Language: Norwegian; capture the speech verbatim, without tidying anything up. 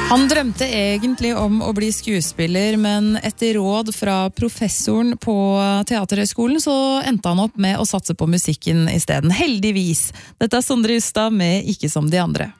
Han drømte egentlig om å bli skuespiller, men etter råd fra professoren på Teaterhøgskolen så endte han opp med å satse på musikken i stedet. Heldigvis! Dette er Sondre Justad med Ikke som de andre.